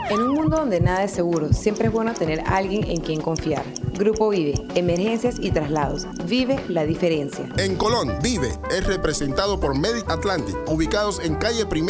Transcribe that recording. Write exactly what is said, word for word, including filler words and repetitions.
En un mundo donde nada es seguro, siempre es bueno tener a alguien en quien confiar. Grupo Vive, emergencias y traslados. Vive la diferencia. En Colón, Vive es representado por Medic Atlantic, ubicados en calle Primera.